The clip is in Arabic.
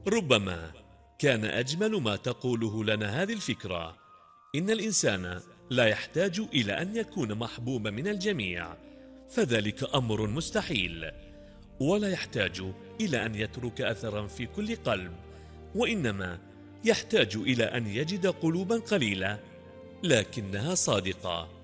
ربما كان أجمل ما تقوله لنا هذه الفكرة: إن الإنسان لا يحتاج إلى أن يكون محبوبا من الجميع، فذلك أمر مستحيل، ولا يحتاج إلى أن يترك أثرا في كل قلب، وإنما يحتاج إلى أن يجد قلوبا قليلة لكنها صادقة.